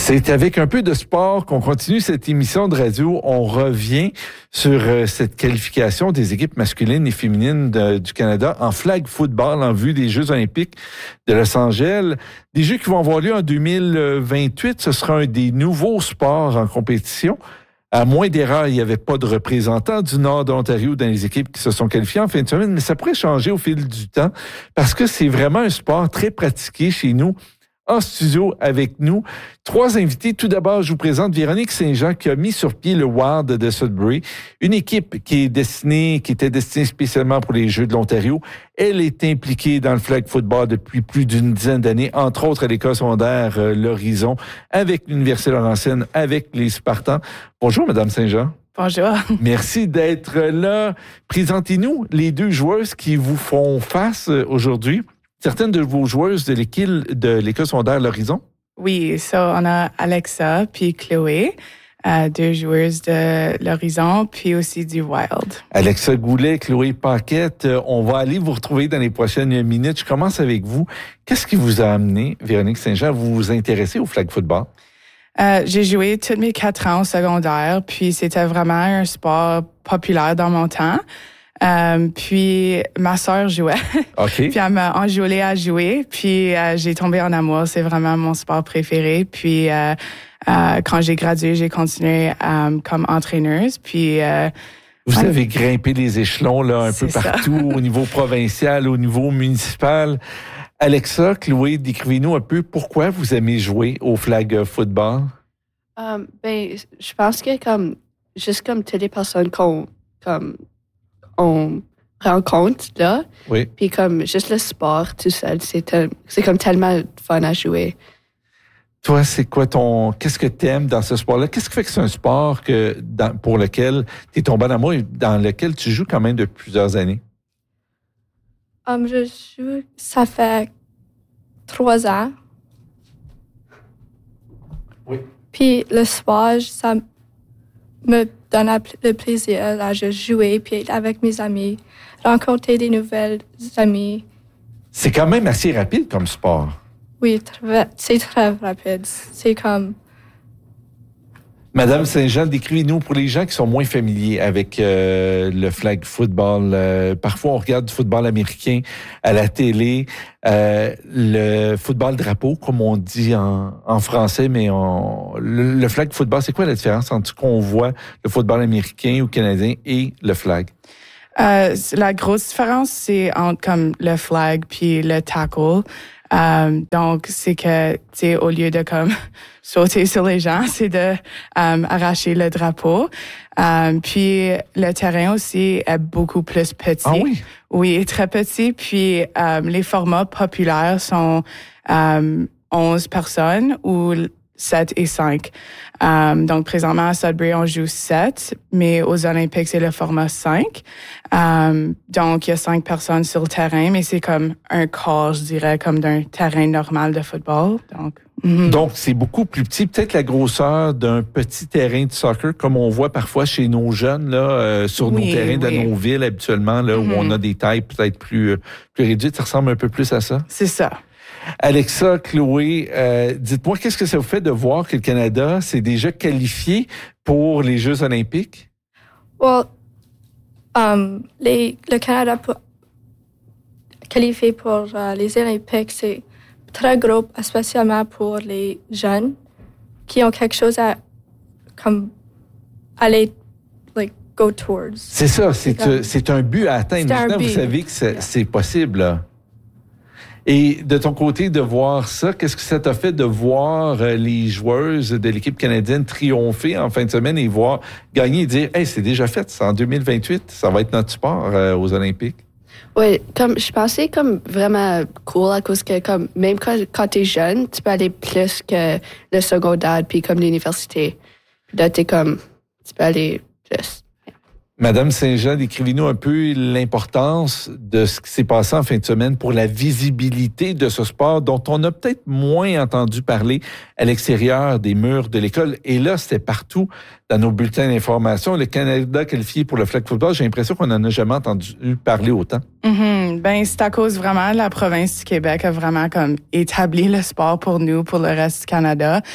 C'est avec un peu de sport qu'on continue cette émission de radio. On revient sur cette qualification des équipes masculines et féminines du Canada en flag football en vue des Jeux olympiques de Los Angeles. Des Jeux qui vont avoir lieu en 2028. Ce sera un des nouveaux sports en compétition. À moins d'erreurs, il n'y avait pas de représentants du nord de l'Ontario dans les équipes qui se sont qualifiées en fin de semaine, mais ça pourrait changer au fil du temps parce que c'est vraiment un sport très pratiqué chez nous. En studio avec nous, 3 invités. Tout d'abord, je vous présente Véronique Saint-Jean qui a mis sur pied le Wild de Sudbury, une équipe qui était destinée spécialement pour les Jeux de l'Ontario. Elle est impliquée dans le flag football depuis plus d'une dizaine d'années, entre autres à l'école secondaire L'Horizon, avec l'Université Laurentienne, avec les Spartans. Bonjour, Madame Saint-Jean. Bonjour. Merci d'être là. Présentez-nous les 2 joueuses qui vous font face aujourd'hui. Certaines de vos joueuses de l'école secondaire L'Horizon? Oui, on a Alexa puis Chloé, 2 joueuses de L'Horizon, puis aussi du Wild. Alexa Goulet, Chloé Paquette, on va aller vous retrouver dans les prochaines minutes. Je commence avec vous. Qu'est-ce qui vous a amené, Véronique Saint-Jean, à vous intéresser au flag football? J'ai joué tous mes 4 ans au secondaire, puis c'était vraiment un sport populaire dans mon temps. Puis ma sœur jouait. Okay. Puis elle m'a enjolée à jouer. Puis j'ai tombé en amour. C'est vraiment mon sport préféré. Puis quand j'ai gradué, j'ai continué comme entraîneuse. Puis vous avez grimpé les échelons là un peu partout, au niveau provincial, au niveau municipal. Alexa, Chloé, décrivez-nous un peu pourquoi vous aimez jouer au flag football. Je pense que comme toutes les personnes on rencontre là, oui. Puis comme juste le sport tout seul, c'est comme tellement fun à jouer. Toi, c'est quoi qu'est-ce que t'aimes dans ce sport-là? Qu'est-ce qui fait que c'est un sport pour lequel t'es tombé en amour et dans lequel tu joues quand même depuis plusieurs années? Je joue, ça fait 3 ans. Oui. Puis le sport, ça me donne le plaisir à jouer, puis avec mes amis, rencontrer des nouvelles amis. C'est quand même assez rapide comme sport. Oui, c'est très rapide. C'est comme... Madame Saint-Jean, décrivez-nous pour les gens qui sont moins familiers avec le flag football. Parfois, on regarde du football américain à la télé, le football drapeau, comme on dit en français, mais le flag football, c'est quoi la différence entre ce qu'on voit, le football américain ou canadien et le flag? La grosse différence, c'est entre comme le flag puis le tackle. Donc, c'est que, tu sais, au lieu de comme sauter sur les gens, c'est de arracher le drapeau. Puis le terrain aussi est beaucoup plus petit. Ah oui? Oui, très petit. Puis les formats populaires sont 11 personnes ou 7 et 5. Donc, présentement, à Sudbury, on joue 7, mais aux Olympiques, c'est le format 5. Donc, il y a 5 personnes sur le terrain, mais c'est comme un quart, je dirais, comme d'un terrain normal de football. Donc, c'est beaucoup plus petit, peut-être la grosseur d'un petit terrain de soccer, comme on voit parfois chez nos jeunes, là, sur nos terrains de nos villes habituellement, là, où on a des tailles peut-être plus réduites. Ça ressemble un peu plus à ça? C'est ça. Alexa, Chloé, dites-moi, qu'est-ce que ça vous fait de voir que le Canada s'est déjà qualifié pour les Jeux olympiques? Well, le Canada qualifié pour les Olympiques, c'est très gros, spécialement pour les jeunes qui ont quelque chose à comme aller go towards. C'est ça, c'est un but à atteindre. Maintenant, vous savez que c'est possible, là. Et de ton côté, de voir ça, qu'est-ce que ça t'a fait de voir les joueuses de l'équipe canadienne triompher en fin de semaine et voir gagner et dire « Hey, c'est déjà fait, c'est en 2028, ça va être notre sport aux Olympiques ». Oui, comme je pensais comme vraiment cool à cause que comme même quand t'es jeune, tu peux aller plus que le secondaire puis comme l'université. Puis là, tu peux aller plus. Madame Saint-Jean, décrivez-nous un peu l'importance de ce qui s'est passé en fin de semaine pour la visibilité de ce sport dont on a peut-être moins entendu parler à l'extérieur des murs de l'école. Et là, c'était partout dans nos bulletins d'information. Le Canada qualifié pour le flag football, j'ai l'impression qu'on n'en a jamais entendu parler autant. Ben, c'est à cause vraiment de la province du Québec a vraiment comme établi le sport pour nous, pour le reste du Canada.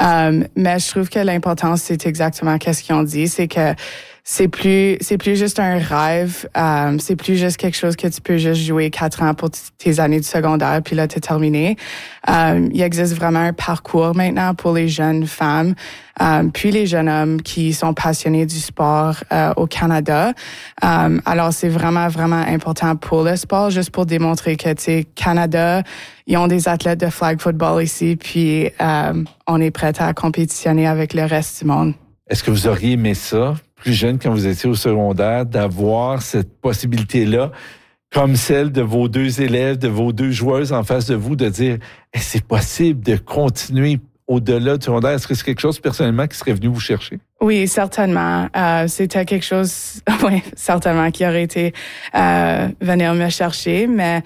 Mais je trouve que l'importance, c'est exactement qu'est-ce qu'ils ont dit, c'est que c'est plus juste un rêve, c'est plus juste quelque chose que tu peux juste jouer 4 ans pour tes années de secondaire, puis là, t'es terminé. Il existe vraiment un parcours maintenant pour les jeunes femmes, puis les jeunes hommes qui sont passionnés du sport au Canada. Alors, c'est vraiment, vraiment important pour le sport, juste pour démontrer que, tu sais, Canada, ils ont des athlètes de flag football ici, puis on est prêt à compétitionner avec le reste du monde. Est-ce que vous auriez aimé ça, plus jeune quand vous étiez au secondaire, d'avoir cette possibilité-là, comme celle de vos 2 élèves, de vos 2 joueuses en face de vous, de dire c'est possible de continuer au-delà du secondaire? Est-ce que c'est quelque chose personnellement qui serait venu vous chercher? Oui, certainement. C'était quelque chose, oui, certainement, qui aurait été venir me chercher. Mais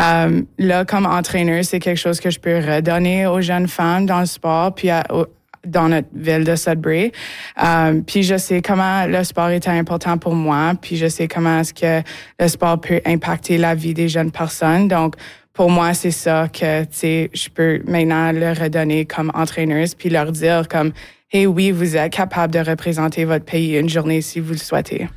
là, comme entraîneur, c'est quelque chose que je peux redonner aux jeunes femmes dans le sport, puis dans notre ville de Sudbury. Puis je sais comment le sport était important pour moi, puis je sais comment est-ce que le sport peut impacter la vie des jeunes personnes. Donc, pour moi, c'est ça que, tu sais, je peux maintenant leur redonner comme entraîneuse, puis leur dire comme, hey, oui, vous êtes capable de représenter votre pays une journée si vous le souhaitez.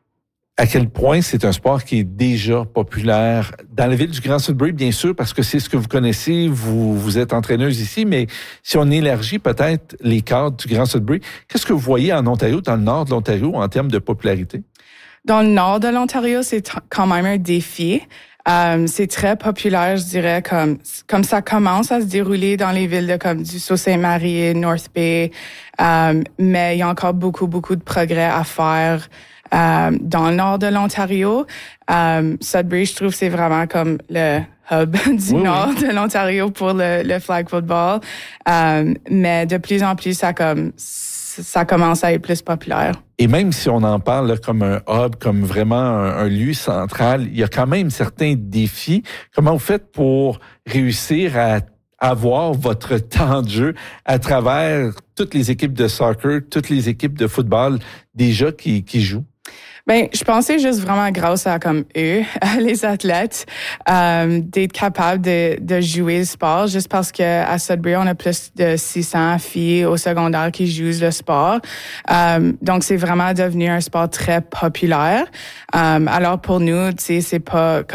À quel point c'est un sport qui est déjà populaire dans la ville du Grand Sudbury, bien sûr, parce que c'est ce que vous connaissez, vous êtes entraîneuse ici, mais si on élargit peut-être les cadres du Grand Sudbury, qu'est-ce que vous voyez en Ontario, dans le nord de l'Ontario, en termes de popularité? Dans le nord de l'Ontario, c'est quand même un défi. C'est très populaire, je dirais, comme ça commence à se dérouler dans les villes comme du Sault-Saint-Marie, North Bay, mais il y a encore beaucoup, beaucoup de progrès à faire dans le nord de l'Ontario. Sudbury, je trouve, c'est vraiment comme le hub du nord de l'Ontario pour le flag football. Mais de plus en plus, ça commence à être plus populaire. Et même si on en parle là, comme un hub, comme vraiment un lieu central, il y a quand même certains défis. Comment vous faites pour réussir à avoir votre temps de jeu à travers toutes les équipes de soccer, toutes les équipes de football déjà qui jouent? Ben, je pensais juste vraiment grâce à comme eux, les athlètes, d'être capable de jouer le sport, juste parce que à Sudbury, on a plus de 600 filles au secondaire qui jouent le sport. Donc, c'est vraiment devenu un sport très populaire. Alors, pour nous, tu sais, c'est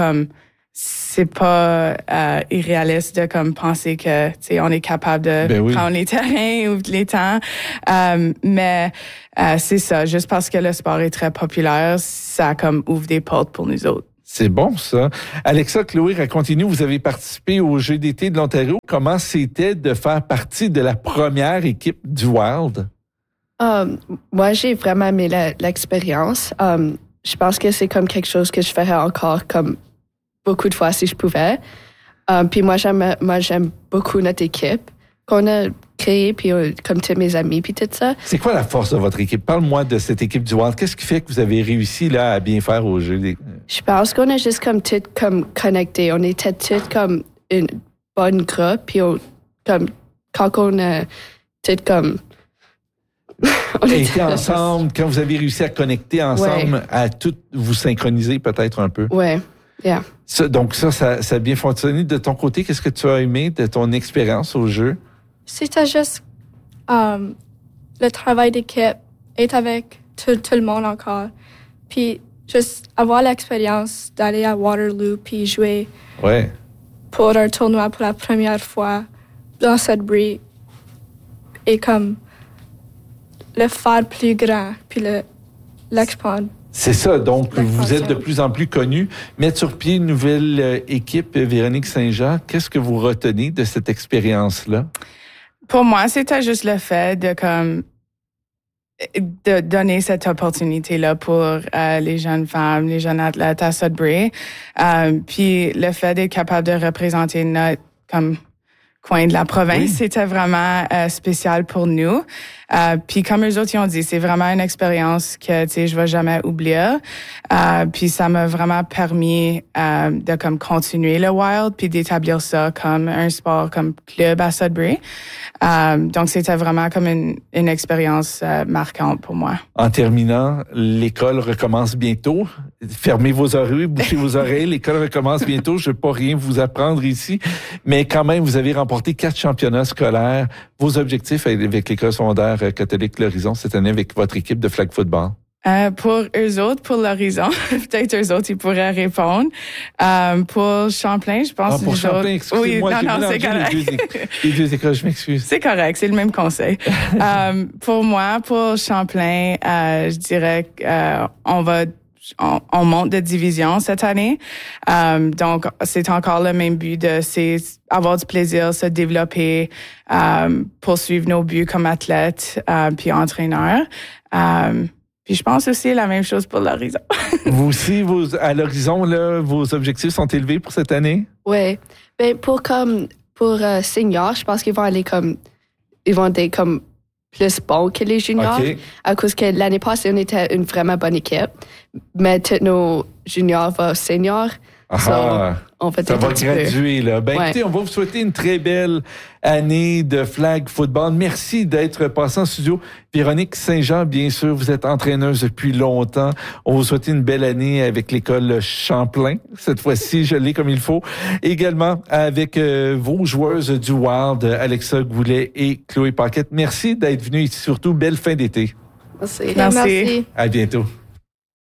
pas irréaliste de comme penser que, tu sais, on est capable de prendre les terrains ou les temps. Mais c'est ça, juste parce que le sport est très populaire, ça comme ouvre des portes pour nous autres. C'est bon, ça. Alexa, Chloé, racontez-nous, vous avez participé au Jeux d'été de l'Ontario. Comment c'était de faire partie de la première équipe du Wild? Moi, j'ai vraiment aimé l'expérience. Je pense que c'est comme quelque chose que je ferais encore comme beaucoup de fois si je pouvais. Puis moi, j'aime beaucoup notre équipe qu'on a créée, puis comme tous mes amis, puis tout ça. C'est quoi la force de votre équipe? Parle-moi de cette équipe du Wild. Qu'est-ce qui fait que vous avez réussi là à bien faire au jeu? Je pense qu'on a juste comme tout comme connecté. On était tous comme une bonne groupe, puis comme quand on a tout comme... on était ensemble, quand vous avez réussi à connecter ensemble, à tout vous synchroniser peut-être un peu. Ouais. Yeah. Donc ça a bien fonctionné. De ton côté, qu'est-ce que tu as aimé de ton expérience au jeu? C'était juste le travail d'équipe, être avec tout le monde encore. Puis juste avoir l'expérience d'aller à Waterloo puis jouer pour un tournoi pour la première fois dans Sudbury et comme le faire plus grand puis l'expandre. C'est ça, donc vous êtes de plus en plus connus. Mettre sur pied une nouvelle équipe, Véronique Saint-Jean, qu'est-ce que vous retenez de cette expérience-là? Pour moi, c'était juste le fait de donner cette opportunité-là pour les jeunes femmes, les jeunes athlètes à Sudbury. Puis le fait d'être capable de représenter notre coin de la province, c'était vraiment spécial pour nous. Puis comme eux autres ils ont dit, c'est vraiment une expérience que, tu sais, je vais jamais oublier. Puis ça m'a vraiment permis de comme continuer le Wild puis d'établir ça comme un sport comme club à Sudbury. Donc c'était vraiment comme une expérience marquante pour moi. En terminant, l'école recommence bientôt. Fermez vos oreilles, bouchez vos oreilles. L'école recommence bientôt. Je ne vais pas rien vous apprendre ici, mais quand même, vous avez remporté 4 championnats scolaires vos objectifs avec l'École secondaire catholique L'Horizon cette année avec votre équipe de flag football? Pour eux autres, pour l'Horizon, peut-être eux autres, ils pourraient répondre. Pour Champlain, je pense... pour Champlain, excusez-moi, oui, non, c'est correct. Les deux écoles, je m'excuse. C'est correct, c'est le même conseil. Pour moi, pour Champlain, je dirais on monte de division cette année. Donc, c'est encore le même but c'est avoir du plaisir, se développer, poursuivre nos buts comme athlète, puis entraîneur. Puis je pense aussi la même chose pour l'Horizon. Vous aussi, à l'Horizon, là, vos objectifs sont élevés pour cette année? Oui. Ben, pour seniors, je pense qu'ils vont être comme plus bons que les juniors. Okay. À cause que l'année passée, on était une vraiment bonne équipe. Mais tous nos juniors vont aux seniors. On peut ça va graduer, là. Ben, écoutez, on va vous souhaiter une très belle année de flag football. Merci d'être passé en studio. Véronique Saint-Jean, bien sûr, vous êtes entraîneuse depuis longtemps. On vous souhaite une belle année avec l'école Champlain. Cette fois-ci, je l'ai comme il faut. Également avec vos joueuses du Wild, Alexa Goulet et Chloé Paquette. Merci d'être venus ici. Surtout, belle fin d'été. Merci. Merci. À bientôt.